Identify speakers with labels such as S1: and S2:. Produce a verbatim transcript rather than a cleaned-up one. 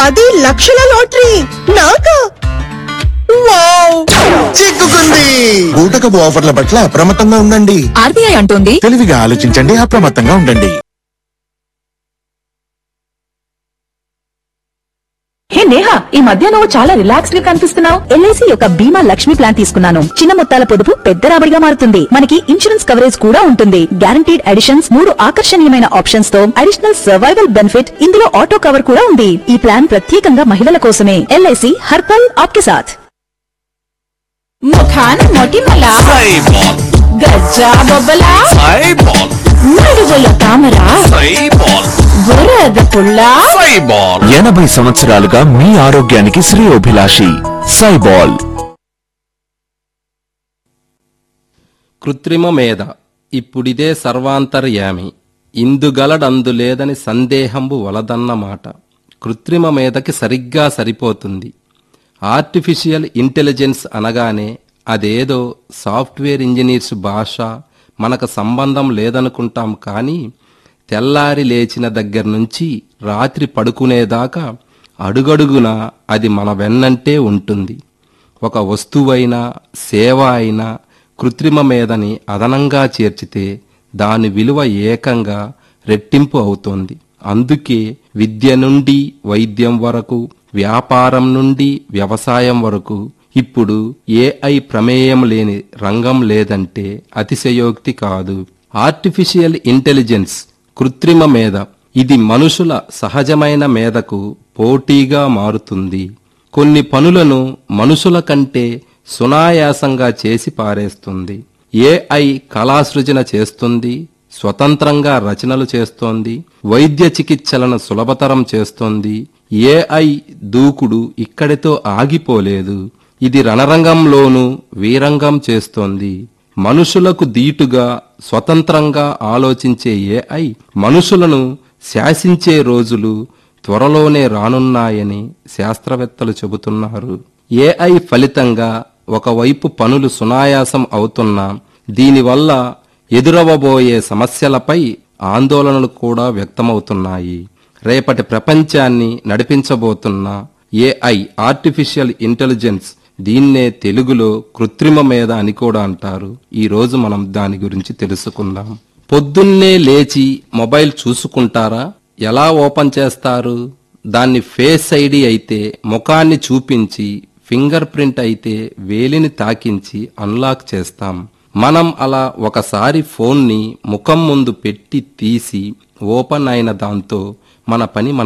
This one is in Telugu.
S1: పది లక్షల లాటరీ నాకా? వావ్!
S2: చిక్కుకుంది. బూటకపు ఆఫర్ల పట్ల అప్రమత్తంగా ఉండండి.
S3: ఆర్బీఐ అంటోంది
S2: తెలివిగా ఆలోచించండి, అప్రమత్తంగా ఉండండి.
S3: హే నేహా, ఈ మధ్య నువ్వు చాలా రిలాక్స్డ్ గా కనిపిస్తున్నావు. ఎల్ఐసి యొక్క బీమా లక్ష్మి ప్లాన్ తీసుకున్నాను. చిన్న మొత్తాల పొదుపు పెద్ద రాబడిగా మారుతుంది. మనకి ఇన్సూరెన్స్ కవరేజ్ కూడా ఉంటుంది. గ్యారంటీడ్ అడిషన్స్, మూడు ఆకర్షణీయమైన ఆప్షన్స్ తో అడిషనల్ సర్వైవల్ బెనిఫిట్, ఇందులో ఆటో కవర్ కూడా ఉంది. ఈ ప్లాన్ ప్రత్యేకంగా మహిళల కోసమే. ఎల్ఐసి హర్పల్ ఆప్కే సాథ్. ముఖాన మొటిమల
S4: సైబాల్,
S3: గజ్జా బొబ్బల
S4: సైబాల్,
S3: నడువుల తామర
S4: సైబాల్,
S3: బురద పుల్ల
S4: సైబాల్.
S5: ఎనభై సంవత్సరాలుగా మీ ఆరోగ్యానికి శ్రేయోభిలాషి సైబాల్.
S6: కృత్రిమ మేధ ఇప్పుడిదే సర్వాంతర్యామి, ఇందుగలడందు లేదని సందేహంబు వలదన్నమాట. కృత్రిమ మేధకి సరిగ్గా సరిపోతుంది. ఆర్టిఫిషియల్ ఇంటెలిజెన్స్ అనగానే అదేదో సాఫ్ట్వేర్ ఇంజనీర్స్ భాష, మనకు సంబంధం లేదనుకుంటాం. కానీ తెల్లారి లేచిన దగ్గర నుంచి రాత్రి పడుకునేదాకా అడుగడుగున అది మన వెన్నంటే ఉంటుంది. ఒక వస్తువైనా సేవ అయినా కృత్రిమ మేధని అదనంగా చేర్చితే దాని విలువ ఏకంగా రెట్టింపు అవుతోంది. అందుకే విద్య నుండి వైద్యం వరకు, వ్యాపారం నుండి వ్యవసాయం వరకు ఇప్పుడు ఏఐ ప్రమేయం లేని రంగం లేదంటే అతిశయోక్తి కాదు. ఆర్టిఫిషియల్ ఇంటెలిజెన్స్, కృత్రిమ మేధ, ఇది మనుషుల సహజమైన మేధకు పోటీగా మారుతుంది. కొన్ని పనులను మనుషుల కంటే సునాయాసంగా చేసి పారేస్తుంది. ఏఐ కళాసృజన చేస్తుంది, స్వతంత్రంగా రచనలు చేస్తోంది, వైద్య చికిత్సలను సులభతరం చేస్తోంది. ఏఐ దూకుడు ఇక్కడితో ఆగిపోలేదు. ఇది రణరంగంలోనూ వీరంగం చేస్తోంది. మనుషులకు దీటుగా స్వతంత్రంగా ఆలోచించే ఏఐ మనుషులను శాసించే రోజులు త్వరలోనే రానున్నాయని శాస్త్రవేత్తలు చెబుతున్నారు. ఏఐ ఫలితంగా ఒకవైపు పనులు సునాయాసం అవుతున్నా దీనివల్ల ఎదురవబోయే సమస్యలపై ఆందోళనలు కూడా వ్యక్తమవుతున్నాయి. రేపటి ప్రపంచాన్ని నడిపించబోతున్న ఏఐ, ఆర్టిఫిషియల్ ఇంటెలిజెన్స్, దీన్నే తెలుగులో కృత్రిమ మేధ అని కూడా అంటారు. ఈ రోజు మనం దాని గురించి తెలుసుకుందాం. పొద్దున్నే లేచి మొబైల్ చూసుకుంటారా? ఎలా ఓపెన్ చేస్తారు? దాన్ని ఫేస్ ఐడి అయితే ముఖాన్ని చూపించి, ఫింగర్ ప్రింట్ అయితే వేలిని తాకించి అన్లాక్ చేస్తాం. మనం అలా ఒకసారి ఫోన్ని ముఖం ముందు పెట్టి తీసి ఓపెన్ అయిన దాంతో మన పని మనం